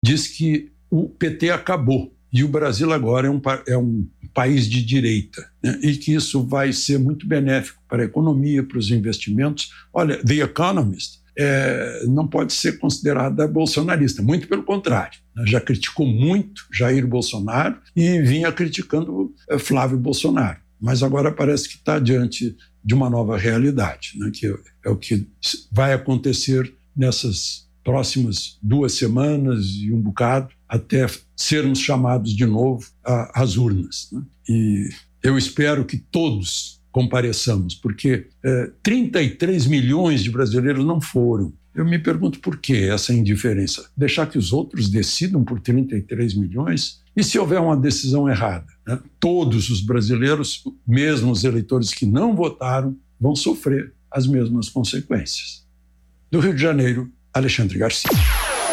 diz que o PT acabou e o Brasil agora é um país de direita, né? E que isso vai ser muito benéfico para a economia, para os investimentos. Olha, The Economist não pode ser considerada bolsonarista, muito pelo contrário. Já criticou muito Jair Bolsonaro e vinha criticando Flávio Bolsonaro. Mas agora parece que está diante de uma nova realidade, né? Que é o que vai acontecer nessas próximas 2 semanas e um bocado, até sermos chamados de novo às urnas, né? E eu espero que todos compareçamos, porque 33 milhões de brasileiros não foram. Eu me pergunto por que essa indiferença? Deixar que os outros decidam por 33 milhões? E se houver uma decisão errada, né? Todos os brasileiros, mesmo os eleitores que não votaram, vão sofrer as mesmas consequências. Do Rio de Janeiro, Alexandre Garcia.